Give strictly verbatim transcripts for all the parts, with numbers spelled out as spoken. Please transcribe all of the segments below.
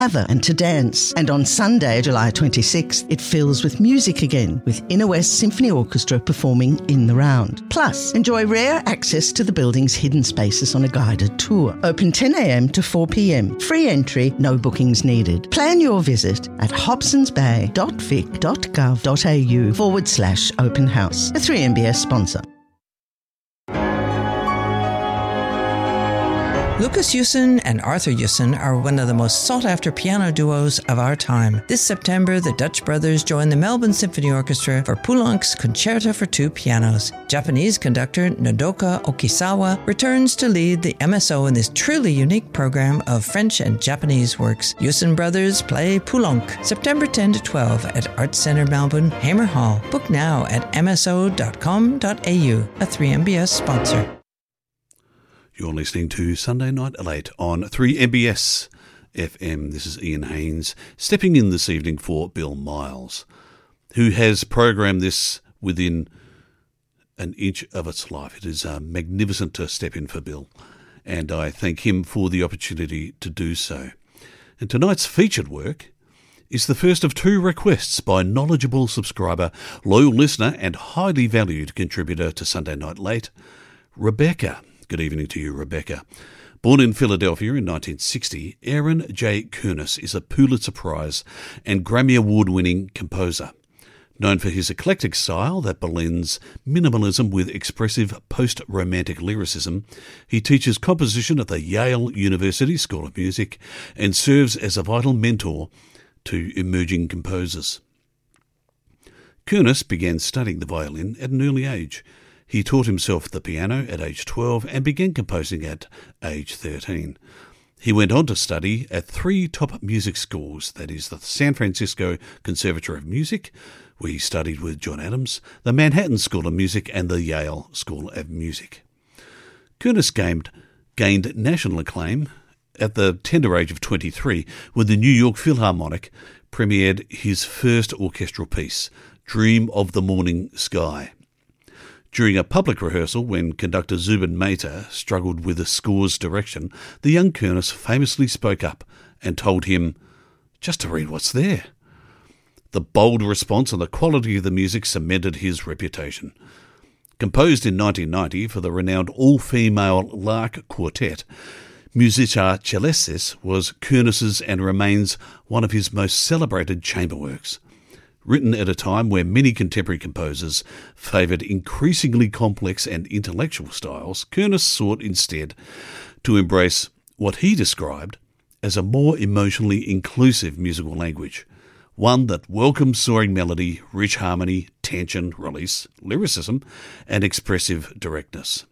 gather and to dance. And on Sunday, July twenty-sixth, it fills with music again, with Inner West Symphony Orchestra performing in the round. Plus, enjoy rare access to the building's hidden spaces on a guided tour. Open ten a.m. to four p.m. Free entry, no bookings needed. Plan your visit at hobsonsbay.vic.gov.au forward slash open house. A three M B S sponsor. Lucas Yusin and Arthur Yusin are one of the most sought-after piano duos of our time. This September, the Dutch brothers join the Melbourne Symphony Orchestra for Poulenc's Concerto for Two Pianos. Japanese conductor Nodoka Okisawa returns to lead the M S O in this truly unique program of French and Japanese works. Yusin brothers play Poulenc, September tenth to twelfth at Arts Centre Melbourne, Hamer Hall. Book now at m s o dot com dot a u, a three M B S sponsor. You're listening to Sunday Night at eight on three M B S F M. This is Ian Haynes stepping in this evening for Bill Miles, who has programmed this within an inch of its life. It is uh, magnificent to step in for Bill, and I thank him for the opportunity to do so. And tonight's featured work is the first of two requests by knowledgeable subscriber, loyal listener and highly valued contributor to Sunday Night Late, Rebecca. Good evening to you, Rebecca. Born in Philadelphia in nineteen sixty, Aaron J. Kernis is a Pulitzer Prize and Grammy Award-winning composer. Known for his eclectic style that blends minimalism with expressive post-romantic lyricism, he teaches composition at the Yale University School of Music and serves as a vital mentor to emerging composers. Kernis began studying the violin at an early age. He taught himself the piano at age twelve and began composing at age thirteen. He went on to study at three top music schools, that is the San Francisco Conservatory of Music, where he studied with John Adams, the Manhattan School of Music and the Yale School of Music. Kernis gained, gained national acclaim at the tender age of twenty-three when the New York Philharmonic premiered his first orchestral piece, Dream of the Morning Sky. During a public rehearsal when conductor Zubin Mehta struggled with the score's direction, the young Kernis famously spoke up and told him, "Just to read what's there." The bold response and the quality of the music cemented his reputation. Composed in nineteen ninety for the renowned all-female Lark Quartet, Musica Celestis was Kernis's and remains one of his most celebrated chamber works. Written at a time where many contemporary composers favoured increasingly complex and intellectual styles, Kernis sought instead to embrace what he described as a more emotionally inclusive musical language, one that welcomes soaring melody, rich harmony, tension, release, lyricism, and expressive directness.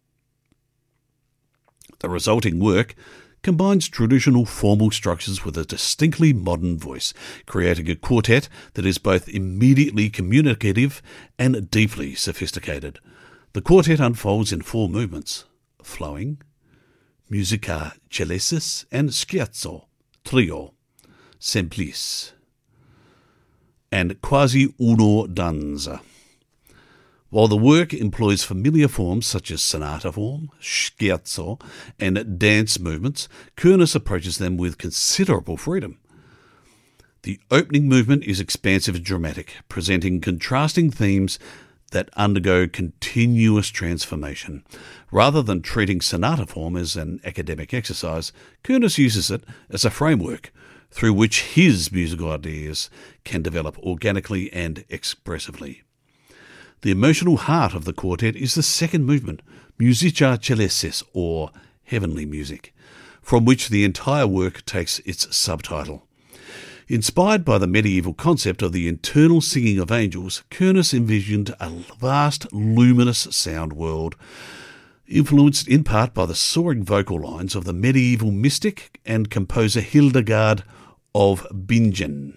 The resulting work combines traditional formal structures with a distinctly modern voice, creating a quartet that is both immediately communicative and deeply sophisticated. The quartet unfolds in four movements: flowing, musica celestis, and scherzo, trio, semplice, and quasi uno danza. While the work employs familiar forms such as sonata form, scherzo, and dance movements, Kernis approaches them with considerable freedom. The opening movement is expansive and dramatic, presenting contrasting themes that undergo continuous transformation. Rather than treating sonata form as an academic exercise, Kernis uses it as a framework through which his musical ideas can develop organically and expressively. The emotional heart of the quartet is the second movement, Musica Celestis, or Heavenly Music, from which the entire work takes its subtitle. Inspired by the medieval concept of the internal singing of angels, Kernis envisioned a vast, luminous sound world, influenced in part by the soaring vocal lines of the medieval mystic and composer Hildegard of Bingen.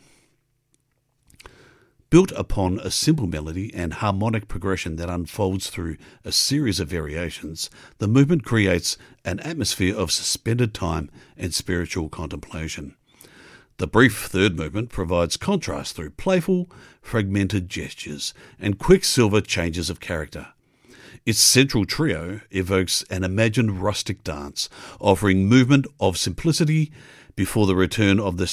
Built upon a simple melody and harmonic progression that unfolds through a series of variations, the movement creates an atmosphere of suspended time and spiritual contemplation. The brief third movement provides contrast through playful, fragmented gestures and quicksilver changes of character. Its central trio evokes an imagined rustic dance, offering movement of simplicity, before the return of the